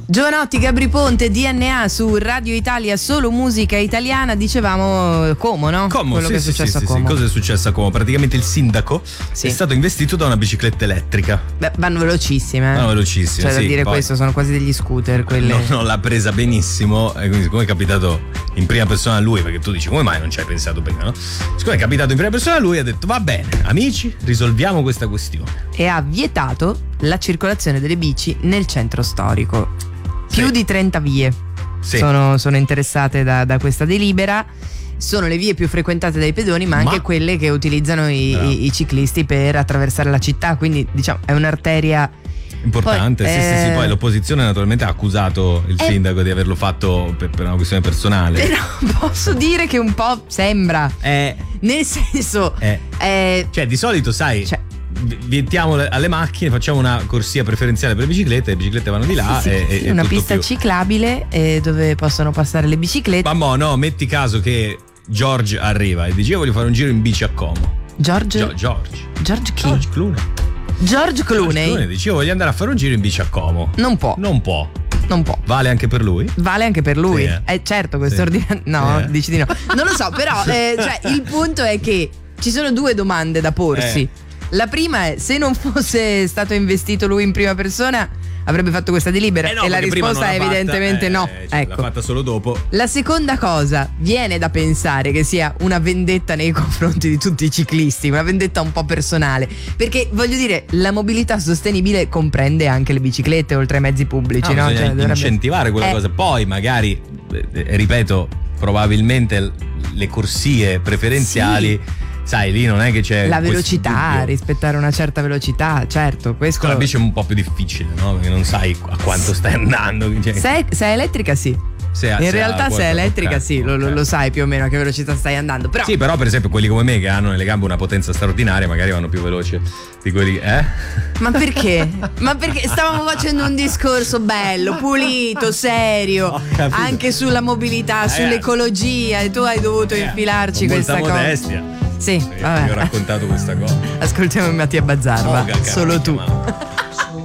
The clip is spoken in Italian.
Giovanotti, Gabri Ponte, DNA su Radio Italia, solo musica italiana. Dicevamo Como, no? Como, quello che è successo a Como. Cosa è successo a Como? Praticamente il sindaco Sì. è stato investito da una bicicletta elettrica. Beh, vanno velocissime. Vanno velocissime, Cioè, da sì, dire poi questo, sono quasi degli scooter quelle. non l'ha presa benissimo, e quindi siccome è capitato in prima persona a lui, perché tu dici come mai non ci hai pensato prima, no? Siccome è capitato in prima persona a lui, ha detto va bene, amici, risolviamo questa questione. E ha vietato la circolazione delle bici nel centro storico. Più di 30 vie sono interessate da questa delibera. Sono le vie più frequentate dai pedoni, ma anche quelle che utilizzano i ciclisti per attraversare la città. Quindi diciamo è un'arteria importante. Poi, sì. Poi l'opposizione naturalmente ha accusato il sindaco di averlo fatto per una questione personale. Però posso dire che un po' sembra. Nel senso. Cioè, di solito, sai. Vietiamo alle macchine, facciamo una corsia preferenziale per le biciclette vanno di là. Sì, una pista ciclabile dove possono passare le biciclette. Ma no, metti caso che George arriva e dice io voglio fare un giro in bici a Como. George chi? George Clooney. George Clooney dice io voglio andare a fare un giro in bici a Como. Non può. Vale anche per lui? Vale anche per lui. Sì, certo, questo ordine. No, dici di no. Non lo so, però cioè, il punto è che ci sono due domande da porsi. La prima è: se non fosse stato investito lui in prima persona, avrebbe fatto questa delibera? No, e la risposta è evidentemente no. Ecco. L'ha fatta solo dopo. La seconda cosa, viene da pensare che sia una vendetta nei confronti di tutti i ciclisti, una vendetta un po' personale, perché voglio dire, la mobilità sostenibile comprende anche le biciclette oltre ai mezzi pubblici, no? Bisogna incentivare quella cosa. Poi magari, ripeto, probabilmente le corsie preferenziali, sai, lì non è che c'è la velocità, rispettare una certa velocità, certo, questo. Con la bici è un po' più difficile, no? Perché non sai a quanto stai andando. Se è elettrica, sì. In realtà se è elettrica, sì, lo sai più o meno a che velocità stai andando. Però sì, però per esempio quelli come me che hanno nelle gambe una potenza straordinaria magari vanno più veloce di quelli. Ma perché? Ma perché stavamo facendo un discorso bello, pulito, serio, anche sulla mobilità, sull'ecologia, e tu hai dovuto infilarci questa cosa. Modestia. Sì, vabbè. Io ho raccontato questa cosa. Ascoltiamo Mattia Bazzarba, solo tu.